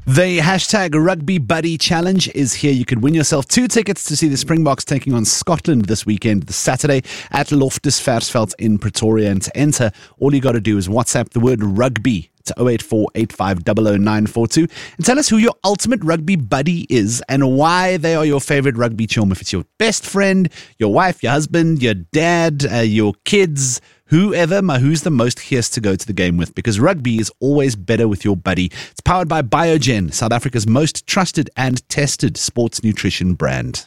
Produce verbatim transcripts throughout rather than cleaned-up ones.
The hashtag Rugby Buddy Challenge is here. You could win yourself two tickets to see the Springboks taking on Scotland this weekend, this Saturday at Loftus Versfeld in Pretoria. And to enter, all you got to do is WhatsApp the word rugby to oh eight four eight five zero zero nine four two and tell us who your ultimate rugby buddy is and why they are your favorite rugby chum. If it's your best friend, your wife, your husband, your dad, uh, your kids, whoever, ma, who's the most fierce to go to the game with, because rugby is always better with your buddy. It's powered by Biogen, South Africa's most trusted and tested sports nutrition brand.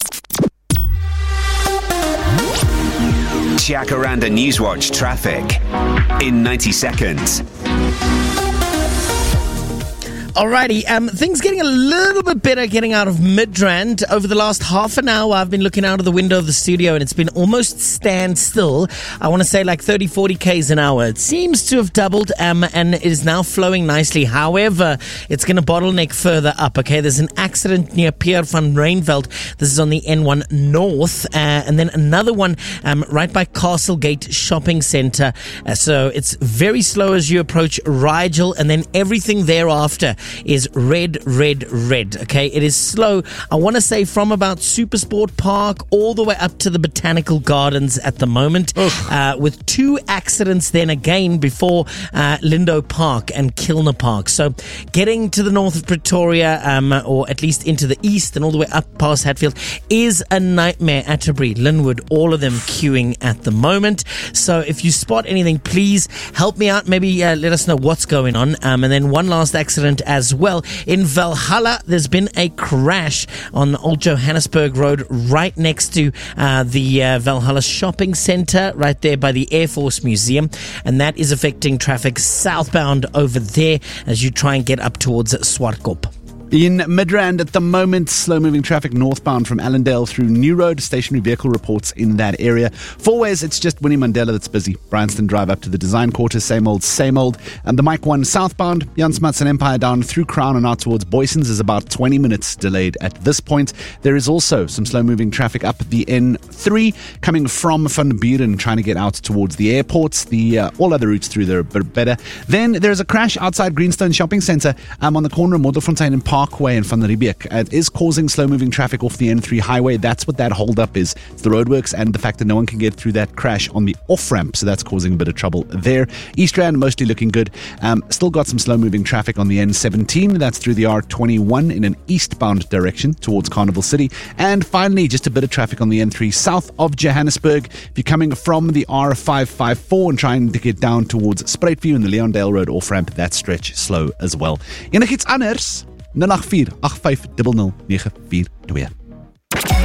Jacaranda Newswatch traffic in ninety seconds. Alrighty, um, things getting a little bit better getting out of Midrand. Over the last half an hour, I've been looking out of the window of the studio and it's been almost standstill. I want to say like thirty, forty kays an hour. It seems to have doubled um, and it is now flowing nicely. However, it's going to bottleneck further up, okay? There's an accident near Pier van Reinveld. This is on the N one North. Uh, and then another one um, right by Castlegate Shopping Centre. Uh, so it's very slow as you approach Rigel, and then everything thereafter is red, red, red. Okay, it is slow. I want to say from about Supersport Park all the way up to the Botanical Gardens at the moment, uh, with two accidents then again before uh, Lindo Park and Kilner Park. So getting to the north of Pretoria, um, or at least into the east and all the way up past Hatfield, is a nightmare. Atterbury, Linwood, all of them queuing at the moment. So if you spot anything, please help me out. Maybe uh, let us know what's going on. Um, and then one last accident as well. In Valhalla, there's been a crash on Old Johannesburg Road right next to uh, the uh, Valhalla Shopping Centre, right there by the Air Force Museum. And that is affecting traffic southbound over there as you try and get up towards Swartkop. In Midrand at the moment, slow-moving traffic northbound from Allendale through New Road. Stationary vehicle reports in that area. Four ways, it's just Winnie Mandela that's busy. Bryanston Drive up to the Design Quarter, same old, same old. And the Mike one southbound, Jan Smuts and Empire down through Crown and out towards Boysons is about twenty minutes delayed at this point. There is also some slow-moving traffic up the N three coming from Van Buren, trying to get out towards the airports. The uh, all other routes through there are a bit better. Then there's a crash outside Greenstone Shopping Centre um, on the corner of Modderfontein and Parkway in Van Riebeek. It is causing slow-moving traffic off the N three highway. That's what that hold-up is. It's the roadworks and the fact that no one can get through that crash on the off-ramp, so that's causing a bit of trouble there. East Rand mostly looking good. Um, still got some slow-moving traffic on the N seventeen. That's through the R twenty-one in an eastbound direction towards Carnival City. And finally, just a bit of traffic on the N three south of Johannesburg. If you're coming from the R five five four and trying to get down towards Spruitview and the Leondale Road off-ramp, that stretch slow as well. Enigiets anders? nul agt vier agt vyf nul nul nege vier twee.